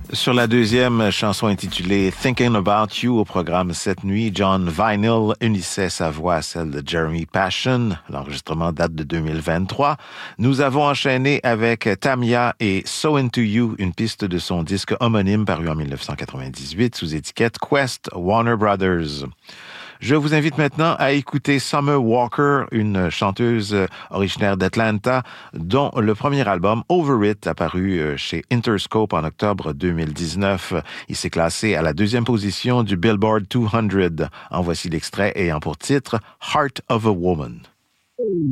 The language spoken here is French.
Sur la deuxième chanson intitulée Thinking About You au programme Cette nuit, John Vinyl unissait sa voix à celle de Jeremy Passion. L'enregistrement date de 2023. Nous avons enchaîné avec Tamia et So Into You, une piste de son disque homonyme paru en 1998 sous étiquette Quest Warner Brothers. Je vous invite maintenant à écouter Summer Walker, une chanteuse originaire d'Atlanta, dont le premier album, Over It, apparu chez Interscope en octobre 2019. Il s'est classé à la deuxième position du Billboard 200. En voici l'extrait ayant pour titre Heart of a Woman.